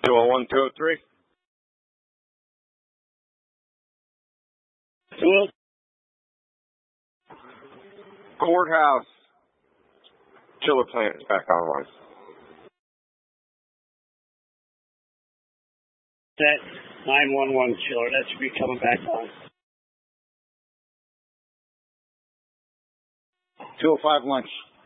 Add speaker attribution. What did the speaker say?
Speaker 1: 201, 203.
Speaker 2: Hello?
Speaker 1: Courthouse. Chiller plant is back online.
Speaker 2: That 911 chiller, that should be coming back on.
Speaker 3: 205 lunch.